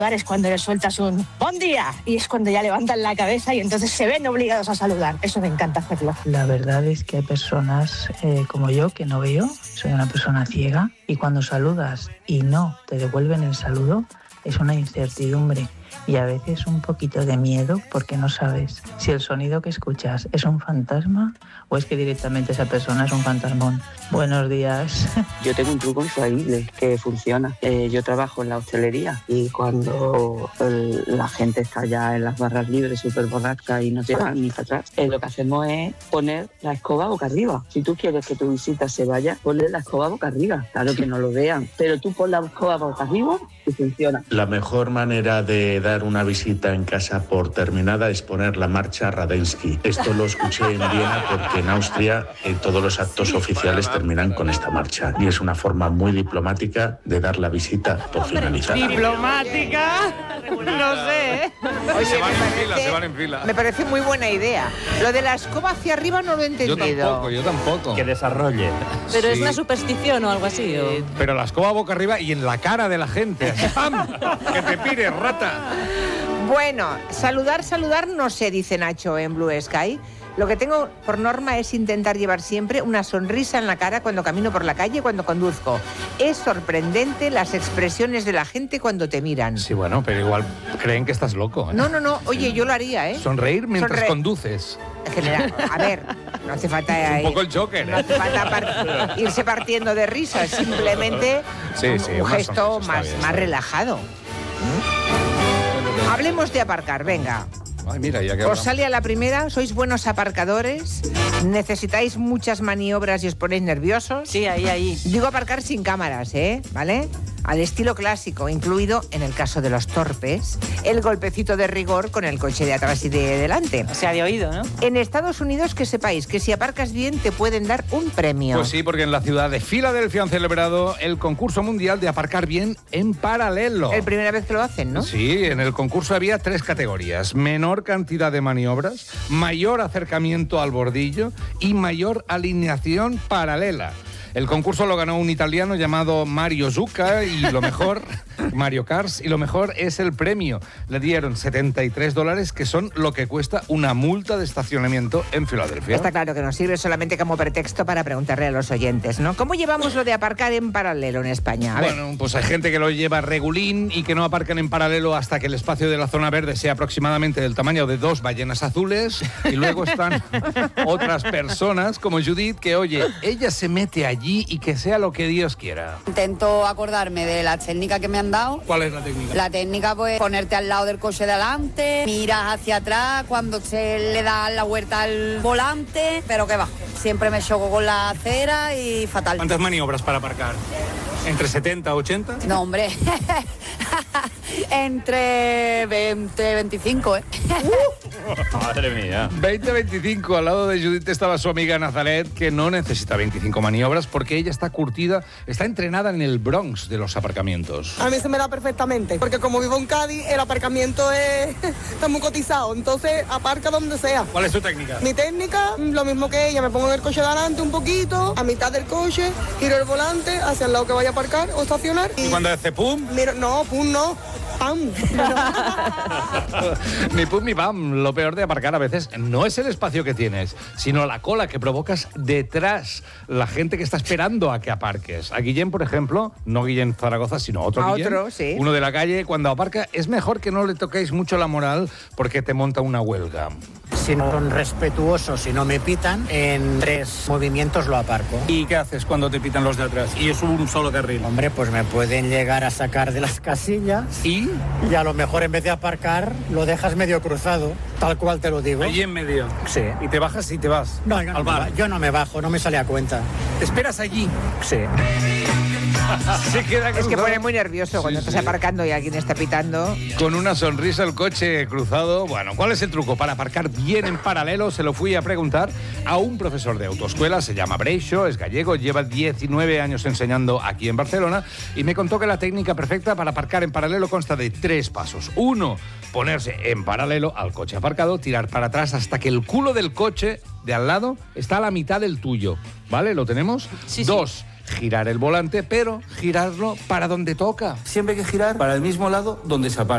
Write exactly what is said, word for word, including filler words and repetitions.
Es cuando le sueltas un buen día y es cuando ya levantan la cabeza y entonces se ven obligados a saludar. Eso me encanta hacerlo. La verdad es que hay personas eh, como yo que no veo, soy una persona ciega, y cuando saludas y no te devuelven el saludo es una incertidumbre y a veces un poquito de miedo porque no sabes si el sonido que escuchas es un fantasma o es que directamente esa persona es un fantasmón. Buenos días. Yo tengo un truco infalible que funciona. Eh, yo trabajo en la hostelería y cuando el, la gente está ya en las barras libres súper borrasca y no te van ni para atrás, eh, lo que hacemos es poner la escoba boca arriba. Si tú quieres que tu visita se vaya, ponle la escoba boca arriba. Claro que no lo vean, pero tú pon la escoba boca arriba y funciona. La mejor manera de dar una visita en casa por terminada es poner la marcha Radetzky. Esto lo escuché en Viena porque en Austria eh, todos los actos oficiales terminan con esta marcha y es una forma muy diplomática de dar la visita por finalizada. ¿Diplomática? No sé, ¿eh? Oye, se van me en parece, fila, se van en fila. Me parece muy buena idea. Lo de la escoba hacia arriba no lo he entendido. Yo tampoco, yo tampoco. Que desarrolle. ¿Pero Sí. es una superstición o algo así? ¿O? Pero la escoba boca arriba y en la cara de la gente. ¡Pam! ¡Que te pire, rata! Bueno, saludar, saludar, no sé, dice Nacho en Blue Sky. Lo que tengo por norma es intentar llevar siempre una sonrisa en la cara cuando camino por la calle y cuando conduzco. Es sorprendente las expresiones de la gente cuando te miran. Sí, bueno, pero igual creen que estás loco, ¿eh? No, no, no. Oye, yo lo haría, ¿eh? Sonreír mientras Sonre- conduces. En general, a ver, no hace falta Es un eh, poco el Joker, no ¿eh? hace falta par- irse partiendo de risas, simplemente Sí, un, sí, un una gesto sonrisa, está más, bien, más está bien. relajado. Hablemos de aparcar, venga. Ay, mira, ya que ¿Os hablamos. sale a la primera? ¿Sois buenos aparcadores? ¿Necesitáis muchas maniobras y os ponéis nerviosos? Sí, ahí, ahí. Digo aparcar sin cámaras, ¿eh? ¿Vale? Al estilo clásico, incluido, en el caso de los torpes, el golpecito de rigor con el coche de atrás y de delante. O sea, de oído, ¿no? En Estados Unidos, que sepáis que si aparcas bien te pueden dar un premio. Pues sí, porque en la ciudad de Filadelfia han celebrado el concurso mundial de aparcar bien en paralelo. Es primera vez que lo hacen, ¿no? Sí, en el concurso había tres categorías: menor cantidad de maniobras, mayor acercamiento al bordillo y mayor alineación paralela. El concurso lo ganó un italiano llamado Mario Zucca y lo mejor, Mario Kart, y lo mejor es el premio. Le dieron setenta y tres dólares, que son lo que cuesta una multa de estacionamiento en Filadelfia. Está claro que nos sirve solamente como pretexto para preguntarle a los oyentes, ¿no? ¿Cómo llevamos lo de aparcar en paralelo en España? A ver. Bueno, pues hay gente que lo lleva regulín y que no aparcan en paralelo hasta que el espacio de la zona verde sea aproximadamente del tamaño de dos ballenas azules. Y luego están otras personas como Judith, que, oye, ella se mete allí y que sea lo que Dios quiera. Intento acordarme de la técnica que me han dado. ¿Cuál es la técnica? La técnica, pues, ponerte al lado del coche de adelante, miras hacia atrás cuando se le da la vuelta al volante, pero que va, siempre me choco con la acera y fatal. ¿Cuántas maniobras para aparcar? ¿Entre setenta, ochenta? No, hombre, entre veinte, veinticinco, ¿eh? Madre mía. veinte veinticinco, al lado de Judith estaba su amiga Nazaret, que no necesita veinticinco maniobras porque ella está curtida, está entrenada en el Bronx de los aparcamientos. A mí se me da perfectamente, porque como vivo en Cádiz, el aparcamiento es, está muy cotizado, entonces aparca donde sea. ¿Cuál es tu técnica? Mi técnica, lo mismo que ella, me pongo en el coche de adelante un poquito, a mitad del coche, giro el volante hacia el lado que vaya a aparcar o estacionar. ¿Y cuando hace pum? Mira, no, pum, no, pam. Ni pum ni pam. Lo peor de aparcar a veces no es el espacio que tienes, sino la cola que provocas detrás, la gente que está esperando a que aparques. A Guillén, por ejemplo, no Guillén Zaragoza, sino otro A Guillén, otro, sí. uno de la calle, cuando aparca es mejor que no le toquéis mucho la moral porque te monta una huelga. Si no son respetuosos y no me pitan, en tres movimientos lo aparco. ¿Y qué haces cuando te pitan los de atrás? Y es un solo carril. Hombre, pues me pueden llegar a sacar de las casillas ¿Y? y a lo mejor en vez de aparcar lo dejas medio cruzado, tal cual te lo digo. Allí en medio. Sí. Y te bajas y te vas. No, yo no, al me, bar. ba- yo no me bajo, no me sale a cuenta. ¿Te esperas allí? Sí. Se queda Es que cruzado. pone muy nervioso cuando Sí, estás sí. aparcando y alguien está pitando. Con una sonrisa el coche cruzado. Bueno, ¿cuál es el truco para aparcar bien en paralelo? Se lo fui a preguntar a un profesor de autoescuela, se llama Breixo, es gallego, lleva diecinueve años enseñando aquí en Barcelona y me contó que la técnica perfecta para aparcar en paralelo consta de tres pasos. Uno, ponerse en paralelo al coche aparcado, tirar para atrás hasta que el culo del coche de al lado está a la mitad del tuyo. ¿Vale? ¿Lo tenemos? Sí, sí. Dos, girar el volante, pero girarlo para donde toca. Siempre hay que girar para el mismo lado donde se aparca.